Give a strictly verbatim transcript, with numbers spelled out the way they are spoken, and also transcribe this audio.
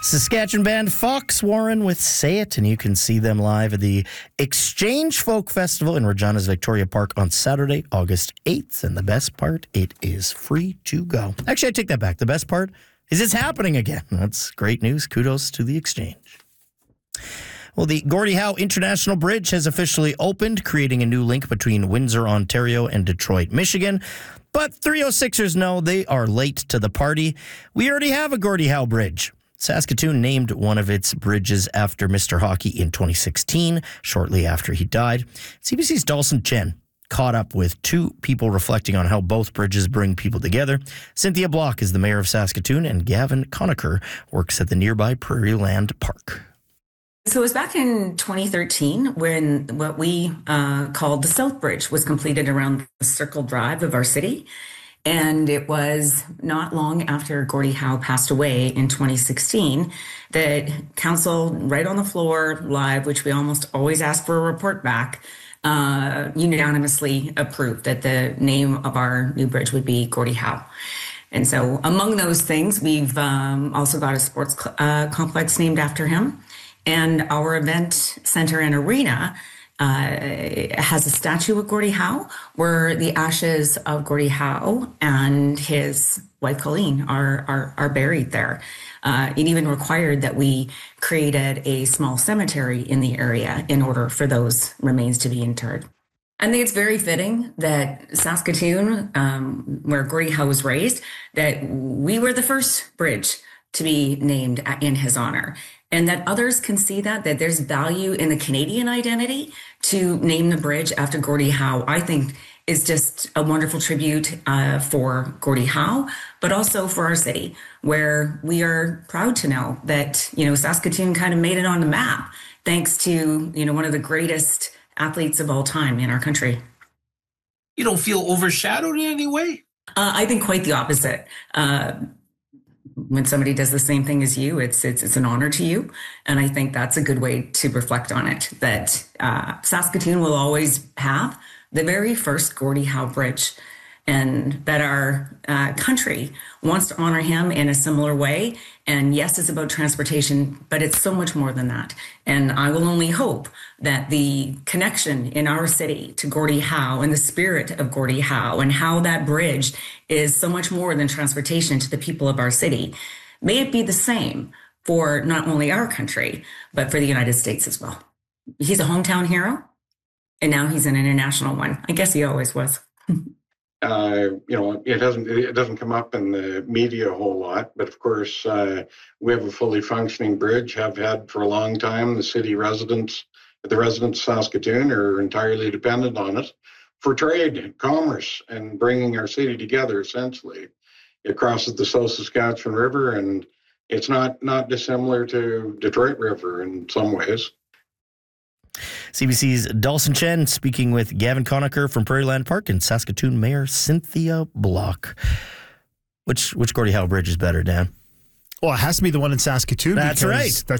Saskatchewan band Fox Warren with Say It, and you can see them live at the Exchange Folk Festival in Regina's Victoria Park on Saturday, August eighth. And the best part, it is free to go. Actually, I take that back. The best part is it's happening again. That's great news. Kudos to the Exchange. Well, the Gordie Howe International Bridge has officially opened, creating a new link between Windsor, Ontario and Detroit, Michigan. But three oh sixers know they are late to the party. We already have a Gordie Howe Bridge. Saskatoon named one of its bridges after Mister Hockey in twenty sixteen, shortly after he died. C B C's Dawson Chen caught up with two people reflecting on how both bridges bring people together. Cynthia Block is the mayor of Saskatoon, and Gavin Conacher works at the nearby Prairieland Park. So it was back in twenty thirteen when what we uh, called the South Bridge was completed around the Circle Drive of our city. And it was not long after Gordie Howe passed away in twenty sixteen that council, right on the floor, live, which we almost always ask for a report back, uh, unanimously approved that the name of our new bridge would be Gordie Howe. And so among those things, we've um, also got a sports cl- uh, complex named after him. And our event center and arena Uh, has a statue of Gordie Howe where the ashes of Gordie Howe and his wife Colleen are are, are buried there. Uh, it even required that we created a small cemetery in the area in order for those remains to be interred. I think it's very fitting that Saskatoon, um, where Gordie Howe was raised, that we were the first bridge to be named in his honor. And that others can see that, that there's value in the Canadian identity to name the bridge after Gordie Howe, I think is just a wonderful tribute uh, for Gordie Howe, but also for our city, where we are proud to know that, you know, Saskatoon kind of made it on the map, thanks to, you know, one of the greatest athletes of all time in our country. You don't feel overshadowed in any way? Uh, I think quite the opposite. Uh, When somebody does the same thing as you, it's it's it's an honor to you. And I think that's a good way to reflect on it, that uh, Saskatoon will always have the very first Gordie Howe Bridge, and that our uh, country wants to honor him in a similar way. And yes, it's about transportation, but it's so much more than that. And I will only hope that the connection in our city to Gordie Howe and the spirit of Gordie Howe and how that bridge is so much more than transportation to the people of our city, may it be the same for not only our country, but for the United States as well. He's a hometown hero, and now he's an international one. I guess he always was. Uh, you know, it doesn't it doesn't come up in the media a whole lot, but of course, uh, we have a fully functioning bridge, have had for a long time. The city residents, the residents of Saskatoon are entirely dependent on it for trade, commerce, and bringing our city together, essentially. It crosses the South Saskatchewan River, and it's not, not dissimilar to Detroit River in some ways. C B C's Dawson Chen speaking with Gavin Conacher from Prairieland Park and Saskatoon Mayor Cynthia Block. Which which Gordie Howe Bridge is better, Dan? Well, it has to be the one in Saskatoon. That's right. That's